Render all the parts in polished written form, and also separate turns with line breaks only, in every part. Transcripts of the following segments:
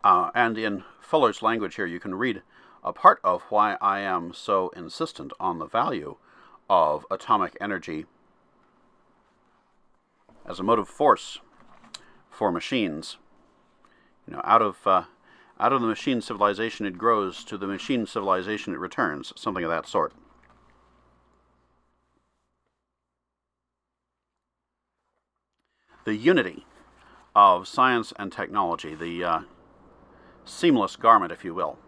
And in Fuller's language here, you can read a part of why I am so insistent on the value of atomic energy as a motive force for machines. Out of the machine civilization it grows, to the machine civilization it returns, something of that sort. The unity of science and technology, the seamless garment, if you will.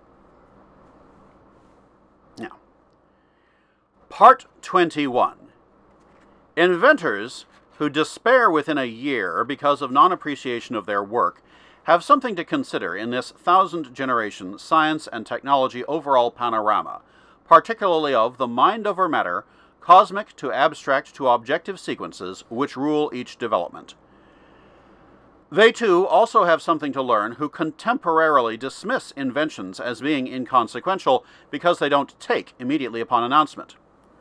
Now, Part 21. Inventors who despair within a year because of non-appreciation of their work have something to consider in this thousand-generation science and technology overall panorama, particularly of the mind over matter, cosmic to abstract to objective sequences which rule each development. They, too, also have something to learn who contemporarily dismiss inventions as being inconsequential because they don't take immediately upon announcement.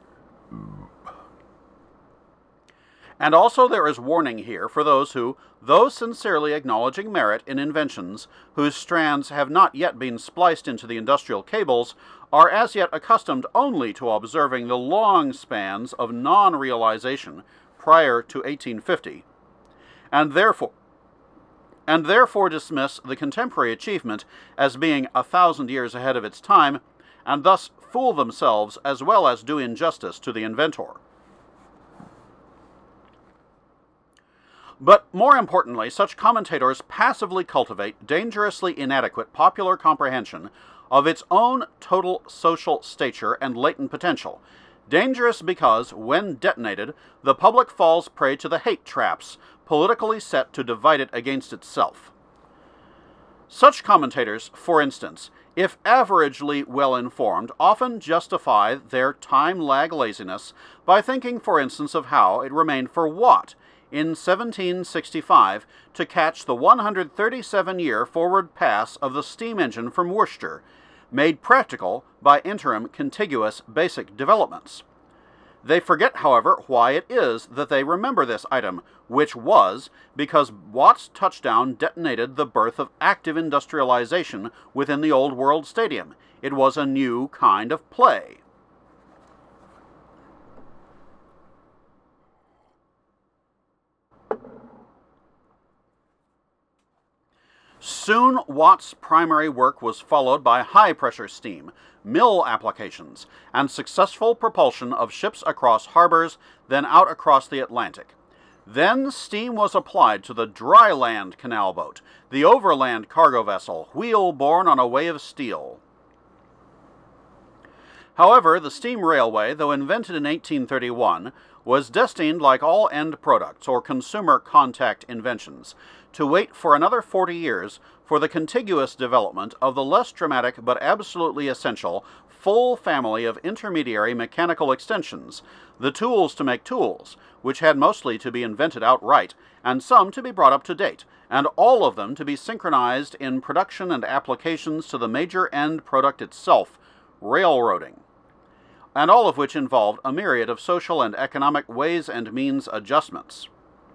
And also there is warning here for those who, though sincerely acknowledging merit in inventions whose strands have not yet been spliced into the industrial cables, are as yet accustomed only to observing the long spans of non-realization prior to 1850, and therefore dismiss the contemporary achievement as being 1,000 years ahead of its time, and thus fool themselves as well as do injustice to the inventor. But more importantly, such commentators passively cultivate dangerously inadequate popular comprehension of its own total social stature and latent potential. Dangerous because, when detonated, the public falls prey to the hate traps politically set to divide it against itself. Such commentators, for instance, if averagely well-informed, often justify their time-lag laziness by thinking, for instance, of how it remained for Watt in 1765 to catch the 137-year forward pass of the steam engine from Worcester, made practical by interim contiguous basic developments. They forget, however, why it is that they remember this item, which was because Watt's touchdown detonated the birth of active industrialization within the Old World Stadium. It was a new kind of play. Soon, Watt's primary work was followed by high-pressure steam, mill applications, and successful propulsion of ships across harbors, then out across the Atlantic. Then steam was applied to the dry land canal boat, the overland cargo vessel, wheel borne on a way of steel. However, the steam railway, though invented in 1831, was destined, like all end products or consumer contact inventions, to wait for another 40 years for the contiguous development of the less dramatic but absolutely essential full family of intermediary mechanical extensions, the tools to make tools, which had mostly to be invented outright, and some to be brought up to date, and all of them to be synchronized in production and applications to the major end product itself, railroading, and all of which involved a myriad of social and economic ways and means adjustments.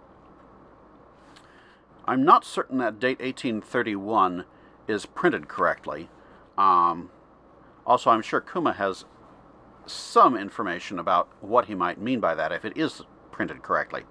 I'm not certain that date 1831 is printed correctly. Also, I'm sure Kuma has some information about what he might mean by that if it is printed correctly.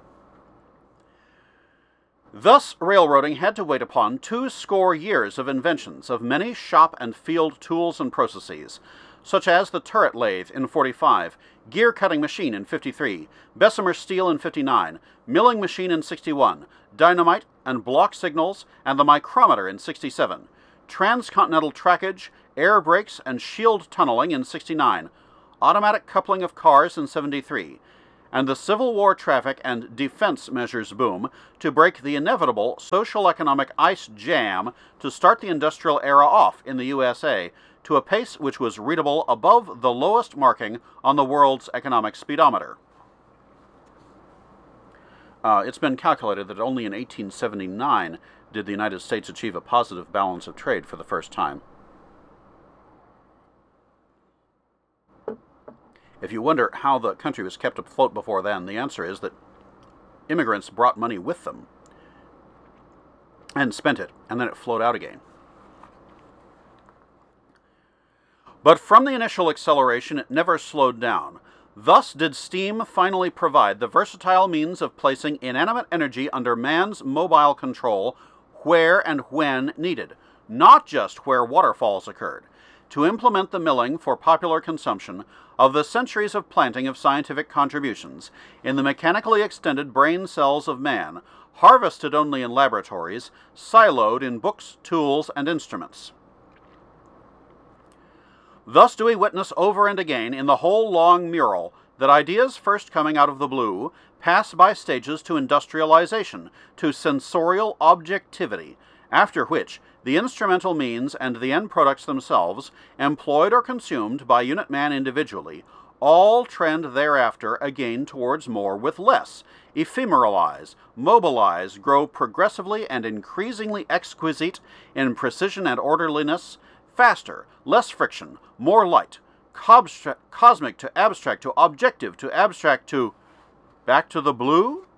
Thus, railroading had to wait upon 20 years of inventions of many shop and field tools and processes, such as the turret lathe in 45, gear-cutting machine in 53, Bessemer steel in 59, milling machine in 61, dynamite and block signals, and the micrometer in 67, transcontinental trackage, air brakes, and shield tunneling in 69, automatic coupling of cars in 73, and the Civil War traffic and defense measures boom to break the inevitable social-economic ice jam to start the industrial era off in the USA to a pace which was readable above the lowest marking on the world's economic speedometer. It's been calculated that only in 1879 did the United States achieve a positive balance of trade for the first time. If you wonder how the country was kept afloat before then, the answer is that immigrants brought money with them and spent it, and then it flowed out again. But from the initial acceleration it never slowed down. Thus did steam finally provide the versatile means of placing inanimate energy under man's mobile control where and when needed, not just where waterfalls occurred. To implement the milling for popular consumption of the centuries of planting of scientific contributions in the mechanically extended brain cells of man, harvested only in laboratories, siloed in books, tools, and instruments. Thus do we witness over and again in the whole long mural that ideas first coming out of the blue pass by stages to industrialization, to sensorial objectivity, after which the instrumental means and the end products themselves, employed or consumed by unit man individually, all trend thereafter again towards more with less, ephemeralize, mobilize, grow progressively and increasingly exquisite in precision and orderliness, faster, less friction, more light, cosmic to abstract to objective to abstract to back to the blue?